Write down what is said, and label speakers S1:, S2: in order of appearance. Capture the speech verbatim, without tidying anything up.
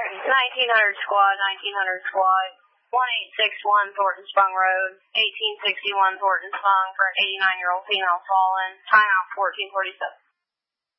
S1: nineteen hundred squad, nineteen hundred squad. one eight six one Thornton Sprung Road, eighteen sixty-one Thornton Sprung for an eighty-nine-year-old female fallen. Timeout fourteen forty-seven.